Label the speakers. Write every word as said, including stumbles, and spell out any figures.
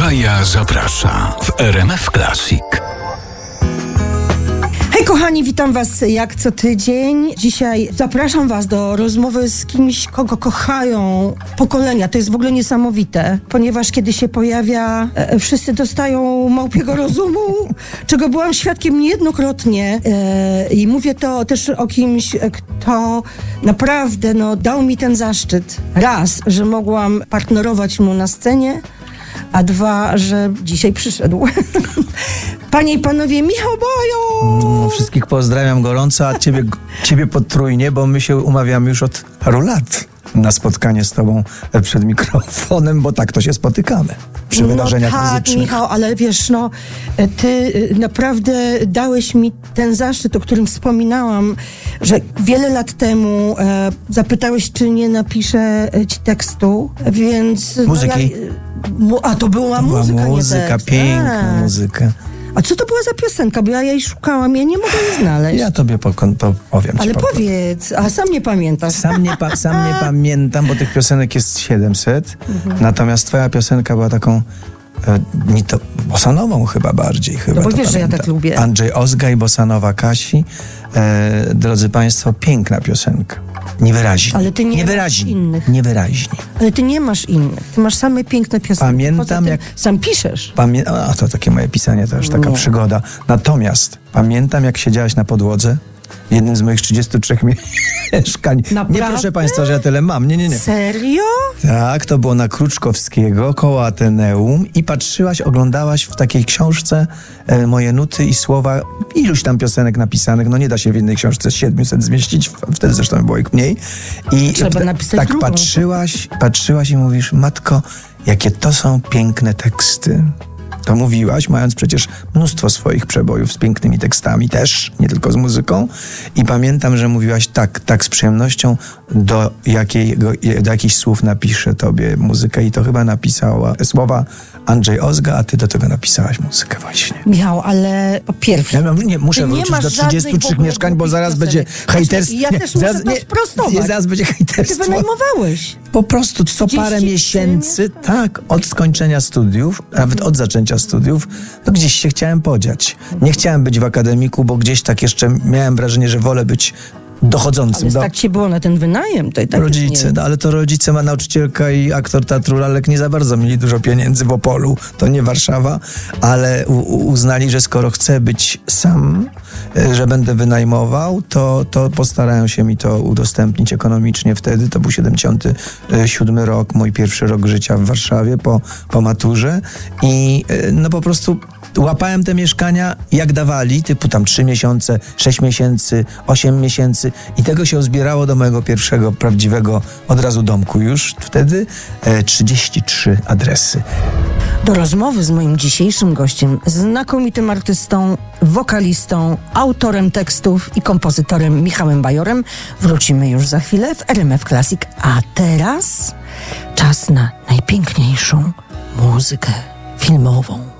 Speaker 1: Kaja zaprasza w R M F Classic.
Speaker 2: Hej kochani, witam was jak co tydzień. Dzisiaj zapraszam was do rozmowy z kimś, kogo kochają pokolenia. To jest w ogóle niesamowite, ponieważ kiedy się pojawia, e, wszyscy dostają małpiego rozumu, czego byłam świadkiem niejednokrotnie. E, I mówię to też o kimś, kto naprawdę no, dał mi ten zaszczyt. Raz, że mogłam partnerować mu na scenie, a dwa, że dzisiaj przyszedł. Panie i panowie, Michał Bajor!
Speaker 3: No, wszystkich pozdrawiam gorąco, a ciebie, ciebie potrójnie, bo my się umawiamy już od paru lat na spotkanie z tobą przed mikrofonem, bo tak to się spotykamy przy
Speaker 2: no
Speaker 3: wydarzeniach
Speaker 2: tak,
Speaker 3: muzycznych.
Speaker 2: Michał, ale wiesz, no, ty naprawdę dałeś mi ten zaszczyt, o którym wspominałam, że wiele lat temu e, zapytałeś, czy nie napiszę ci tekstu, więc...
Speaker 3: Muzyki.
Speaker 2: No ja, a to była
Speaker 3: to
Speaker 2: muzyka,
Speaker 3: była
Speaker 2: nie
Speaker 3: muzyka,
Speaker 2: tekst.
Speaker 3: piękna
Speaker 2: A.
Speaker 3: muzyka.
Speaker 2: A co to była za piosenka? Bo ja jej szukałam, ja nie mogę jej znaleźć.
Speaker 3: Ja tobie pokon, po, powiem
Speaker 2: Ale
Speaker 3: ci po,
Speaker 2: powiedz, a sam nie pamiętasz.
Speaker 3: Sam nie, pa, sam nie pamiętam, bo tych piosenek jest siedemset, mhm. Natomiast twoja piosenka była taką e, nie to bosanową chyba bardziej. Chyba,
Speaker 2: no bo
Speaker 3: to
Speaker 2: wiesz,
Speaker 3: pamiętam.
Speaker 2: że ja tak lubię.
Speaker 3: Andrzej Ozga i bosanowa Kasi. E, drodzy państwo, piękna piosenka. Niewyraźnie.
Speaker 2: Ale ty nie
Speaker 3: Niewyraźnie.
Speaker 2: masz innych.
Speaker 3: Niewyraźnie.
Speaker 2: Ale ty nie masz innych. Ty masz same piękne piosenki.
Speaker 3: Pamiętam,
Speaker 2: Poza tym
Speaker 3: jak-
Speaker 2: sam piszesz.
Speaker 3: Pamię- a to takie moje pisanie to już taka
Speaker 2: Nie.
Speaker 3: przygoda. Natomiast pamiętam, jak siedziałaś na podłodze w jednym z moich trzydziestu trzech mieszkań.
Speaker 2: Naprawdę?
Speaker 3: Nie proszę państwa, że ja tyle mam. Nie, nie, nie.
Speaker 2: Serio?
Speaker 3: Tak, to było na Kruczkowskiego, koło Ateneum i patrzyłaś, oglądałaś w takiej książce e, moje nuty i słowa, iluś tam piosenek napisanych, no nie da się w jednej książce siedmiuset zmieścić, wtedy zresztą było ich mniej. I
Speaker 2: Trzeba
Speaker 3: t-
Speaker 2: napisać
Speaker 3: tak
Speaker 2: drugą.
Speaker 3: patrzyłaś, patrzyłaś i mówisz, matko, jakie to są piękne teksty. To mówiłaś, mając przecież mnóstwo swoich przebojów z pięknymi tekstami też, nie tylko z muzyką. I pamiętam, że mówiłaś tak, tak z przyjemnością, do, jakiego, do jakich słów napiszę tobie muzykę. I to chyba napisała słowa Andrzej Ozga, a ty do tego napisałaś muzykę właśnie.
Speaker 2: Michał, ale po pierwsze...
Speaker 3: Ja mam- nie, muszę
Speaker 2: ty nie
Speaker 3: wrócić
Speaker 2: masz
Speaker 3: do
Speaker 2: żadnych
Speaker 3: trzydziestu
Speaker 2: w
Speaker 3: trzech
Speaker 2: ogóle
Speaker 3: mieszkań, bo
Speaker 2: głupich
Speaker 3: zaraz będzie
Speaker 2: piosenek.
Speaker 3: hejterstwo.
Speaker 2: I ja też muszę to sprostować.
Speaker 3: Nie, zaraz będzie
Speaker 2: Ty
Speaker 3: hejterstwo.
Speaker 2: wynajmowałeś.
Speaker 3: Po prostu co parę
Speaker 2: trzydzieści trzy
Speaker 3: miesięcy, tak, od skończenia studiów, nawet od zaczęcia studiów, to gdzieś się chciałem podziać. Nie chciałem być w akademiku, bo gdzieś tak jeszcze miałem wrażenie, że wolę być dochodzącym
Speaker 2: Ale
Speaker 3: do
Speaker 2: tak ci było na ten wynajem, to i tak
Speaker 3: rodzice.
Speaker 2: jest
Speaker 3: No, ale to rodzice, ma nauczycielka i aktor teatru lalek nie za bardzo mieli dużo pieniędzy w Opolu. To nie Warszawa, ale u, u, uznali, że skoro chcę być sam, e, że będę wynajmował, to, to postarają się mi to udostępnić ekonomicznie wtedy. To był siedemdziesiąty siódmy rok, mój pierwszy rok życia w Warszawie po, po maturze i e, no po prostu łapałem te mieszkania jak dawali, typu tam trzy miesiące, sześć miesięcy, osiem miesięcy i tego się uzbierało do mojego pierwszego prawdziwego od razu domku już wtedy e, trzydzieści trzy adresy.
Speaker 2: Do rozmowy z moim dzisiejszym gościem, znakomitym artystą, wokalistą, autorem tekstów i kompozytorem Michałem Bajorem wrócimy już za chwilę w R M F Classic. A teraz czas na najpiękniejszą muzykę filmową.